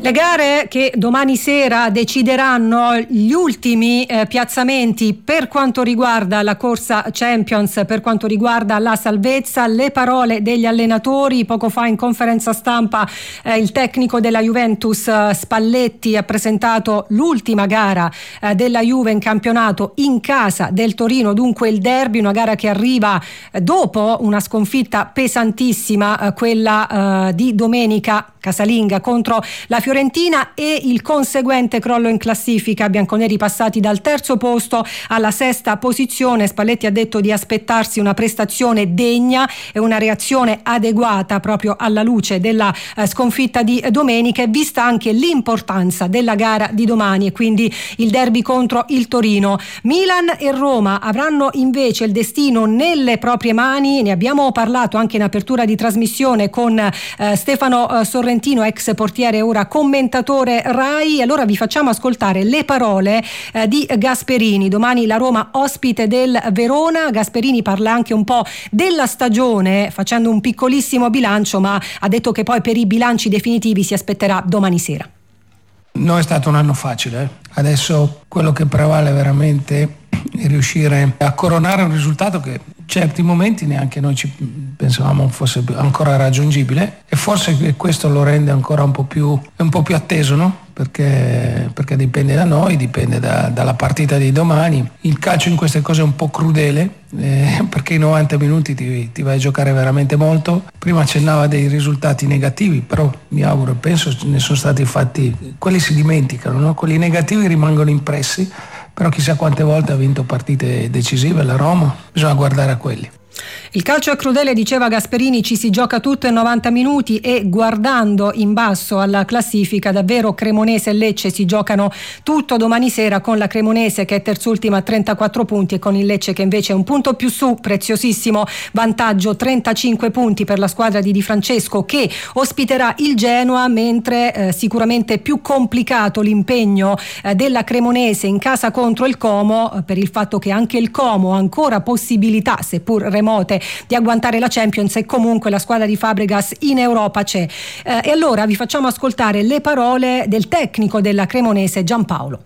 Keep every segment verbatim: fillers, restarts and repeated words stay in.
Le gare che domani sera decideranno gli ultimi eh, piazzamenti per quanto riguarda la corsa Champions, per quanto riguarda la salvezza, le parole degli allenatori. Poco fa in conferenza stampa eh, il tecnico della Juventus eh, Spalletti ha presentato l'ultima gara eh, della Juve in campionato in casa del Torino, dunque il derby, una gara che arriva eh, dopo una sconfitta pesantissima, eh, quella eh, di domenica casalinga contro la Fiorentina, e il conseguente crollo in classifica. Bianconeri passati dal terzo posto alla sesta posizione. Spalletti ha detto di aspettarsi una prestazione degna e una reazione adeguata proprio alla luce della eh, sconfitta di domenica, e vista anche l'importanza della gara di domani e quindi il derby contro il Torino. Milan e Roma avranno invece il destino nelle proprie mani. Ne abbiamo parlato anche in apertura di trasmissione con eh, Stefano eh, Sorrentino, ex portiere, ora commentatore Rai. Allora vi facciamo ascoltare le parole eh, di Gasperini. Domani la Roma ospite del Verona. Gasperini parla anche un po' della stagione, facendo un piccolissimo bilancio, ma ha detto che poi per i bilanci definitivi si aspetterà domani sera. Non è stato un anno facile, eh. Adesso quello che prevale veramente è riuscire a coronare un risultato che in certi momenti neanche noi ci pensavamo fosse ancora raggiungibile, e forse questo lo rende ancora un po' più, un po' più atteso, no? Perché, perché dipende da noi, dipende da, dalla partita di domani. Il calcio in queste cose è un po' crudele, eh, perché in novanta minuti ti, ti vai a giocare veramente molto. Prima accennava dei risultati negativi, però mi auguro, penso ne sono stati fatti, quelli si dimenticano, no? Quelli negativi rimangono impressi, però chissà quante volte ha vinto partite decisive la Roma, bisogna guardare a quelli. Il calcio è crudele, diceva Gasperini, ci si gioca tutto in novanta minuti, e guardando in basso alla classifica davvero Cremonese e Lecce si giocano tutto domani sera, con la Cremonese che è terzultima a trentaquattro punti e con il Lecce che invece è un punto più su, preziosissimo vantaggio, trentacinque punti per la squadra di Di Francesco che ospiterà il Genoa, mentre eh, sicuramente più complicato l'impegno eh, della Cremonese in casa contro il Como, eh, per il fatto che anche il Como ha ancora possibilità, seppur remote, di agguantare la Champions, e comunque la squadra di Fabregas in Europa c'è. Eh, e allora vi facciamo ascoltare le parole del tecnico della Cremonese Giampaolo.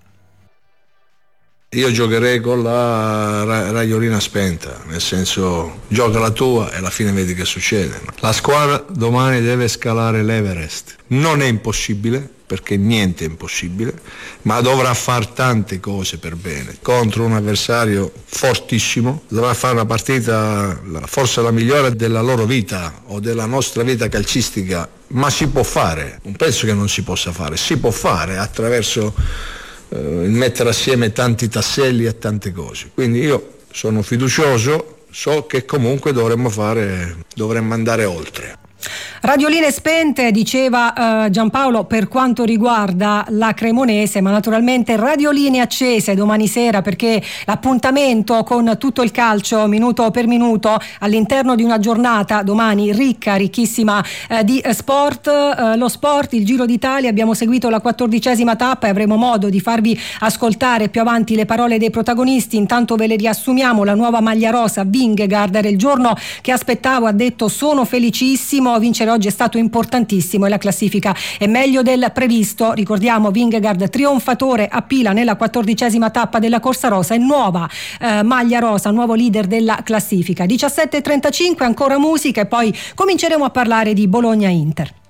Io giocherei con la radiolina spenta, nel senso, gioca la tua e alla fine vedi che succede. La squadra domani deve scalare l'Everest. Non è impossibile, perché niente è impossibile, ma dovrà fare tante cose per bene contro un avversario fortissimo. Dovrà fare una partita forse la migliore della loro vita o della nostra vita calcistica, ma si può fare. Non penso che non si possa fare, si può fare attraverso eh, il mettere assieme tanti tasselli e tante cose. Quindi io sono fiducioso, so che comunque dovremmo fare, dovremmo andare oltre. Radioline spente, diceva uh, Giampaolo, per quanto riguarda la Cremonese, ma naturalmente radioline accese domani sera, perché l'appuntamento con tutto il calcio minuto per minuto all'interno di una giornata domani ricca, ricchissima uh, di sport. Uh, lo sport, il Giro d'Italia, abbiamo seguito la quattordicesima tappa e avremo modo di farvi ascoltare più avanti le parole dei protagonisti. Intanto ve le riassumiamo: la nuova maglia rosa, Vingegaard, era il giorno che aspettavo, ha detto sono felicissimo, vincere oggi è stato importantissimo e la classifica è meglio del previsto. Ricordiamo Vingegaard trionfatore a Pila nella quattordicesima tappa della corsa rosa e nuova eh, maglia rosa, nuovo leader della classifica. diciassette e trentacinque, ancora musica e poi cominceremo a parlare di Bologna-Inter.